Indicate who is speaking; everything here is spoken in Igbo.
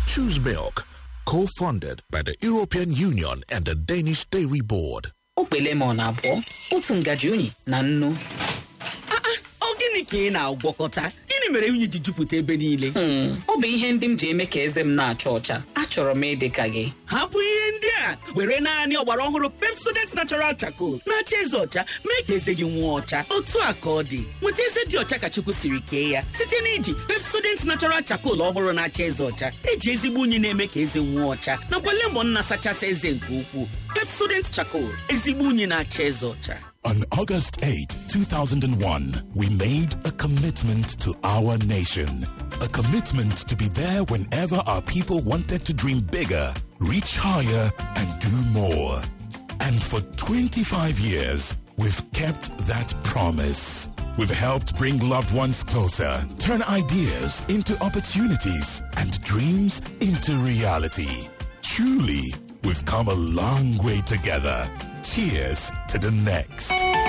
Speaker 1: Choose Milk, co-funded by the European Union and the Danish Dairy Board.
Speaker 2: Okpe lemon abụọ, otu ngaji unyi na nnu.
Speaker 3: Ọ gịnị ka ị na-agwọkọta? Gịnị mere unyi ji jupụta ebe niile?
Speaker 2: Ọ bụ ihe ndị m ji eme ka eze m na-acha ọcha. Achọrọ m ịdị ka gị.
Speaker 3: Hapụ ihe ndị a, were naanị ọgbara ọhụrụ Pepsodent Natural Charcoal na-acha eze ọcha, mee ka eze gị nwụọ ọcha. Otu a ka ọ dị. Nweta eze dị ọcha ka Chukwu siri kee ya site n'iji Pepsodent Natural Charcoal ọhụrụ na-acha eze ọcha, eji ezigbo unyi na-eme ka eze nwụọ ọcha, nakwa lemon na-asachasị eze nke ukwuu. Pepsodent Charcoal, ezigbo unyi na-acha eze ọcha.
Speaker 1: On August 8, 2001, we made a commitment to our nation. A commitment to be there whenever our people wanted to dream bigger, reach higher, and do more. And for 25 years, we've kept that promise. We've helped bring loved ones closer, turn ideas into opportunities, and dreams into reality. Truly, we've come a long way together. Cheers to the next.